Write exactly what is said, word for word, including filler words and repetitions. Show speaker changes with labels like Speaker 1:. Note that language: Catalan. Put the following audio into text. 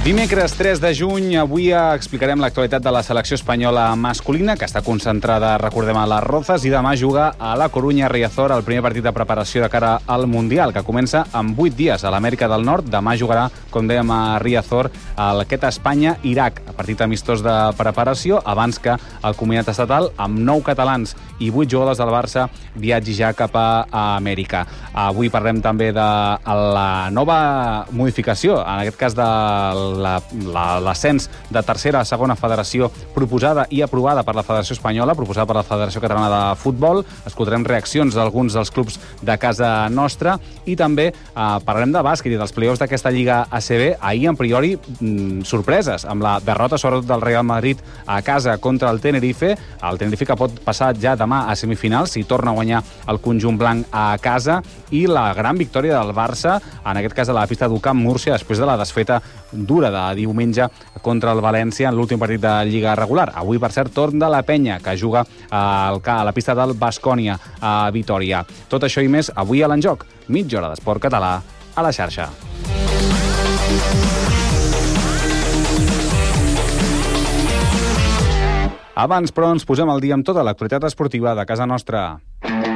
Speaker 1: Dimecres tres de juny, avui explicarem l'actualitat de la selecció espanyola masculina, que està concentrada, recordem, a les Rozas, i demà juga a la Corunya Riazor el primer partit de preparació de cara al Mundial, que comença en vuit dies a l'Amèrica del Nord. Demà jugarà, com dèiem, a Riazor aquest Espanya-Irac, partit amistós de preparació, abans que el combinat estatal, amb nou catalans i vuit jugadors del Barça, viatgi ja cap a Amèrica. Avui parlem també de la nova modificació, en aquest cas de l'ascens de tercera a segona federació proposada i aprovada per la Federació Espanyola, proposada per la Federació Catalana de Futbol. Escoltarem reaccions d'alguns dels clubs de casa nostra i també eh, parlarem de bàsquet i dels play-offs d'aquesta Lliga A C B. Ahir, en priori, mm, sorpreses, amb la derrota sobretot del Real Madrid a casa contra el Tenerife. El Tenerife que pot passar ja demà a semifinals si torna a guanyar el conjunt blanc a casa, i la gran victòria del Barça, en aquest cas a la pista d'U Camp Múrcia, després de la desfeta dura de diumenge contra el València en l'últim partit de Lliga regular. Avui, per cert, torn de la Penya, que juga a la pista del Baskonia a Vitoria. Tot això i més avui a l'Enjoc. Mitja hora d'esport català a la xarxa. Abans, però, ens posem al dia amb tota l'actualitat esportiva de casa nostra.